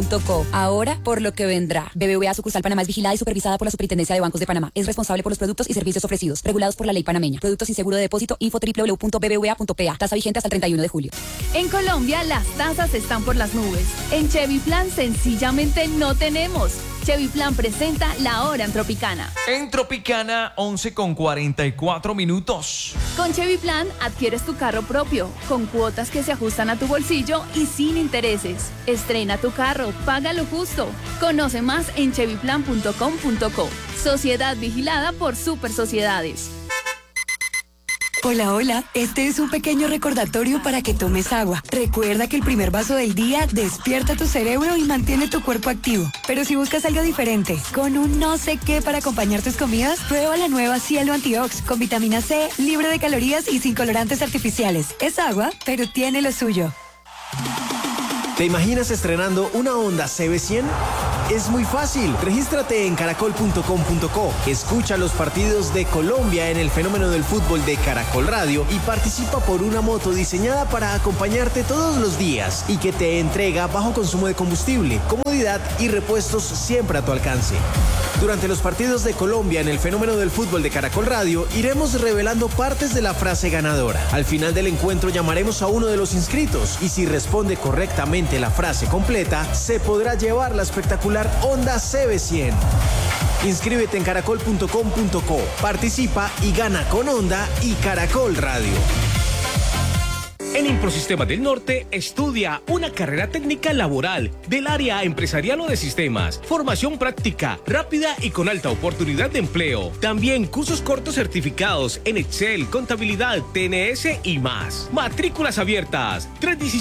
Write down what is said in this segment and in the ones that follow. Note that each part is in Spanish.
cheviplán.com.co. Ahora, por lo que vendrá. BBVA sucursal Panamá es vigilada y supervisada por la Superintendencia de Bancos de Panamá. Es responsable por los productos y servicios ofrecidos, regulados por la ley panameña. Productos sin seguro de depósito, info www.bbva.pa. Tasa vigente hasta el 31 de julio. En Colombia, las tasas están por las nubes. En Cheviplan sencillamente no tenemos. Cheviplan presenta La Hora en Tropicana. En Tropicana, 11:44. Con Cheviplan adquieres tu carro propio, con cuotas que se ajustan a tu bolsillo y sin intereses. Estrena tu carro, paga lo justo. Conoce más en cheviplan.com.co. Sociedad vigilada por Super Sociedades. Hola, hola. Este es un pequeño recordatorio para que tomes agua. Recuerda que el primer vaso del día despierta tu cerebro y mantiene tu cuerpo activo. Pero si buscas algo diferente, con un no sé qué para acompañar tus comidas, prueba la nueva Cielo Antiox con vitamina C, libre de calorías y sin colorantes artificiales. Es agua, pero tiene lo suyo. ¿Te imaginas estrenando una Honda CB100? Es muy fácil. Regístrate en caracol.com.co. Escucha los partidos de Colombia en el fenómeno del fútbol de Caracol Radio y participa por una moto diseñada para acompañarte todos los días y que te entrega bajo consumo de combustible, comodidad y repuestos siempre a tu alcance. Durante los partidos de Colombia en el fenómeno del fútbol de Caracol Radio, iremos revelando partes de la frase ganadora. Al final del encuentro llamaremos a uno de los inscritos y si responde correctamente la frase completa, se podrá llevar la espectacular Honda CB100. Inscríbete en caracol.com.co, participa y gana con Honda y Caracol Radio. En Improsistema del Norte, estudia una carrera técnica laboral del área empresarial o de sistemas, formación práctica, rápida y con alta oportunidad de empleo. También cursos cortos certificados en Excel, contabilidad, TNS y más. Matrículas abiertas,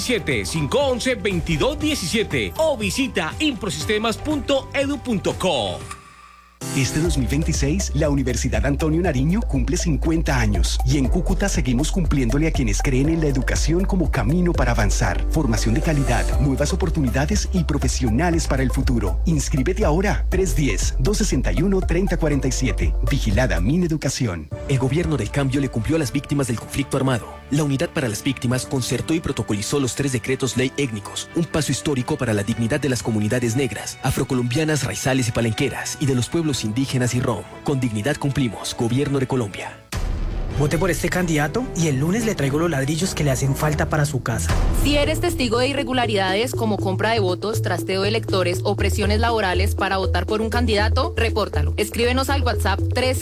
317-511-2217 o visita improsistemas.edu.co. Este 2026, la Universidad Antonio Nariño cumple 50 años y en Cúcuta seguimos cumpliéndole a quienes creen en la educación como camino para avanzar. Formación de calidad, nuevas oportunidades y profesionales para el futuro. Inscríbete ahora, 310-261-3047. Vigilada Mineducación. El gobierno del cambio le cumplió a las víctimas del conflicto armado. La Unidad para las Víctimas concertó y protocolizó los 3 decretos ley étnicos, un paso histórico para la dignidad de las comunidades negras, afrocolombianas, raizales y palenqueras y de los pueblos indígenas y rom. Con dignidad cumplimos. Gobierno de Colombia. Vote por este candidato y el lunes le traigo los ladrillos que le hacen falta para su casa. Si eres testigo de irregularidades como compra de votos, trasteo de electores o presiones laborales para votar por un candidato, repórtalo. Escríbenos al WhatsApp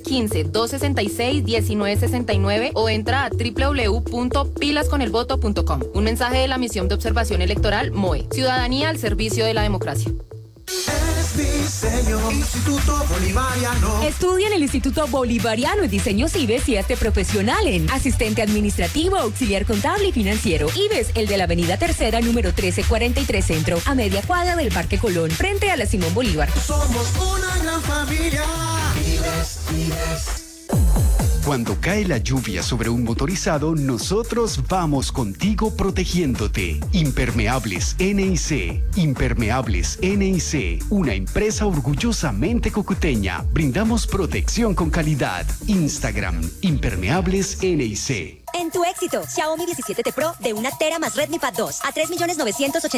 315-266-1969 o entra a www.pilasconelvoto.com. Un mensaje de la Misión de Observación Electoral MOE. Ciudadanía al servicio de la democracia. Diseño, Instituto Bolivariano. Estudia en el Instituto Bolivariano en Diseño IBES y hazte profesional en asistente administrativo, auxiliar contable y financiero. IBES, el de la avenida Tercera, número 1343 Centro, a media cuadra del Parque Colón, frente a la Simón Bolívar. Somos una gran familia. IBES. Cuando cae la lluvia sobre un motorizado, nosotros vamos contigo protegiéndote. Impermeables NIC. Impermeables NIC. Una empresa orgullosamente cucuteña. Brindamos protección con calidad. Instagram. Impermeables NIC. En tu éxito, Xiaomi 17T Pro de 1 tera más Redmi Pad 2 a 3.980.000